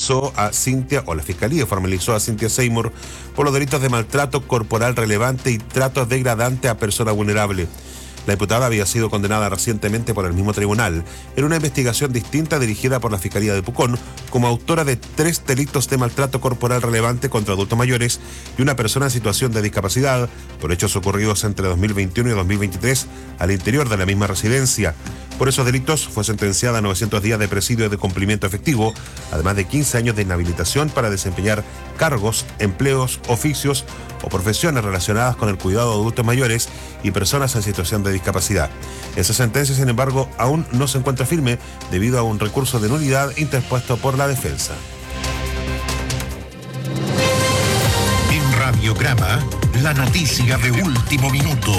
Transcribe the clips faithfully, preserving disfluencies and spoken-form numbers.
formalizó a Cynthia, o la Fiscalía formalizó a Cynthia Seymour por los delitos de maltrato corporal relevante y trato degradante a persona vulnerable. La diputada había sido condenada recientemente por el mismo tribunal en una investigación distinta dirigida por la Fiscalía de Pucón como autora de tres delitos de maltrato corporal relevante contra adultos mayores y una persona en situación de discapacidad por hechos ocurridos entre dos mil veintiuno y dos mil veintitrés al interior de la misma residencia. Por esos delitos fue sentenciada a novecientos días de presidio de cumplimiento efectivo, además de quince años de inhabilitación para desempeñar cargos, empleos, oficios o profesiones relacionadas con el cuidado de adultos mayores y personas en situación de discapacidad. Esa sentencia, sin embargo, aún no se encuentra firme debido a un recurso de nulidad interpuesto por la defensa. En Radiograma, la noticia de último minuto.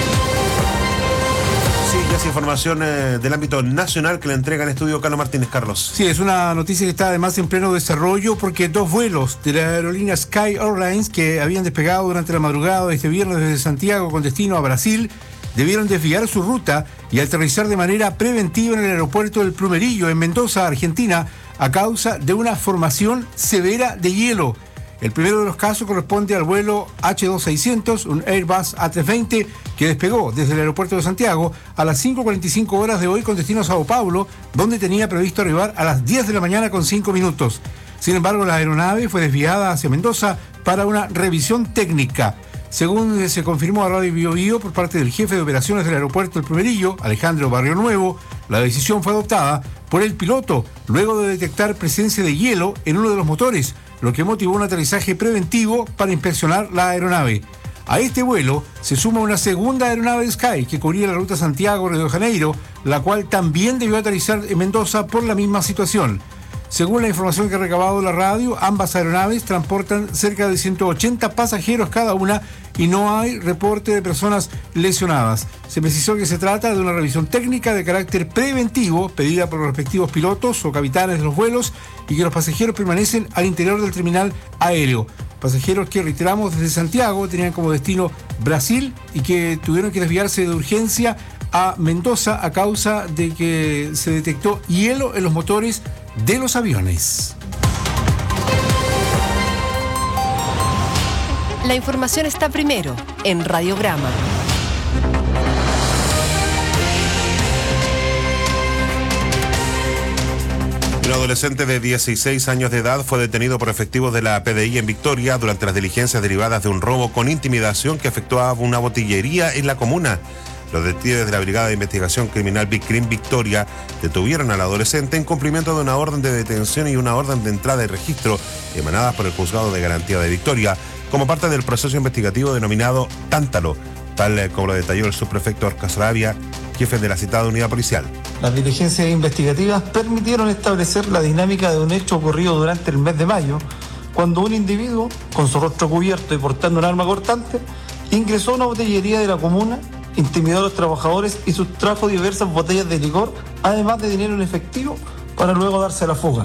Sí, ya es información eh, del ámbito nacional que le entrega en estudio Carlos Martínez. Carlos. Sí, es una noticia que está además en pleno desarrollo porque dos vuelos de la aerolínea Sky Airlines que habían despegado durante la madrugada de este viernes desde Santiago con destino a Brasil debieron desviar su ruta y aterrizar de manera preventiva en el aeropuerto del Plumerillo, en Mendoza, Argentina, a causa de una formación severa de hielo. El primero de los casos corresponde al vuelo H dos seiscientos, un Airbus A trescientos veinte, que despegó desde el aeropuerto de Santiago a las cinco cuarenta y cinco horas de hoy con destino a Sao Paulo, donde tenía previsto arribar a las diez de la mañana con cinco minutos. Sin embargo, la aeronave fue desviada hacia Mendoza para una revisión técnica. Según se confirmó a Radio Bio Bio por parte del jefe de operaciones del aeropuerto del Plumerillo, Alejandro Barrio Nuevo, la decisión fue adoptada por el piloto luego de detectar presencia de hielo en uno de los motores, lo que motivó un aterrizaje preventivo para inspeccionar la aeronave. A este vuelo se suma una segunda aeronave de Sky que cubría la ruta Santiago-Río de Janeiro, la cual también debió aterrizar en Mendoza por la misma situación. Según la información que ha recabado la radio, ambas aeronaves transportan cerca de ciento ochenta pasajeros cada una y no hay reporte de personas lesionadas. Se precisó que se trata de una revisión técnica de carácter preventivo pedida por los respectivos pilotos o capitanes de los vuelos y que los pasajeros permanecen al interior del terminal aéreo. Pasajeros que, reiteramos, desde Santiago tenían como destino Brasil y que tuvieron que desviarse de urgencia a Mendoza a causa de que se detectó hielo en los motores de los aviones. La información está primero en Radiograma. Un adolescente de dieciséis años de edad fue detenido por efectivos de la P D I en Victoria durante las diligencias derivadas de un robo con intimidación que afectó una botillería en la comuna. Los detectives de la Brigada de Investigación Criminal Vicrim Victoria detuvieron al adolescente en cumplimiento de una orden de detención y una orden de entrada y registro emanadas por el Juzgado de Garantía de Victoria como parte del proceso investigativo denominado Tántalo, tal como lo detalló el subprefecto Oscar Sarabia, jefe de la citada unidad policial. Las diligencias investigativas permitieron establecer la dinámica de un hecho ocurrido durante el mes de mayo, cuando un individuo, con su rostro cubierto y portando un arma cortante, ingresó a una botillería de la comuna, intimidó a los trabajadores y sustrajo diversas botellas de licor, además de dinero en efectivo, para luego darse a la fuga.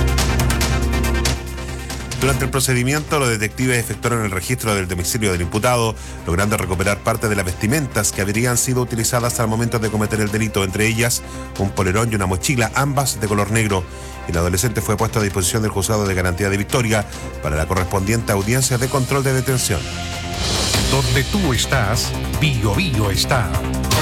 Durante el procedimiento, los detectives efectuaron el registro del domicilio del imputado, logrando recuperar parte de las vestimentas que habrían sido utilizadas al momento de cometer el delito, entre ellas un polerón y una mochila, ambas de color negro. El adolescente fue puesto a disposición del Juzgado de Garantía de Victoria para la correspondiente audiencia de control de detención. Donde tú estás, Bio Bio está.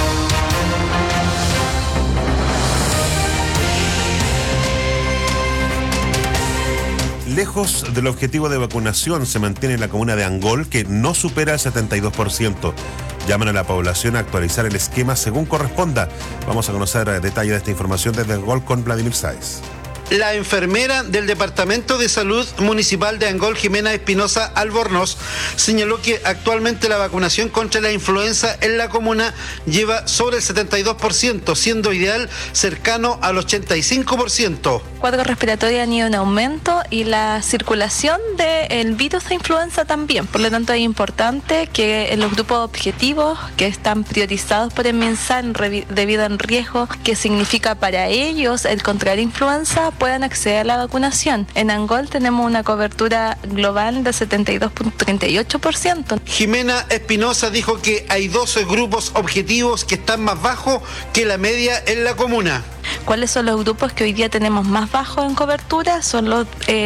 Lejos del objetivo de vacunación se mantiene en la comuna de Angol, que no supera el setenta y dos por ciento. Llaman a la población a actualizar el esquema según corresponda. Vamos a conocer detalles de esta información desde Angol con Vladimir Sáez. La enfermera del Departamento de Salud Municipal de Angol, Jimena Espinosa Albornoz, señaló que actualmente la vacunación contra la influenza en la comuna lleva sobre el setenta y dos por ciento, siendo ideal cercano al ochenta y cinco por ciento. Cuadros respiratorios han ido en aumento y la circulación del virus de influenza también. Por lo tanto, es importante que en los grupos objetivos que están priorizados por el MinSal debido al riesgo que significa para ellos el contraer influenza, puedan acceder a la vacunación. En Angol tenemos una cobertura global de setenta y dos punto treinta y ocho por ciento. Jimena Espinosa dijo que hay doce grupos objetivos que están más bajos que la media en la comuna. ¿Cuáles son los grupos que hoy día tenemos más bajos en cobertura? Son los eh,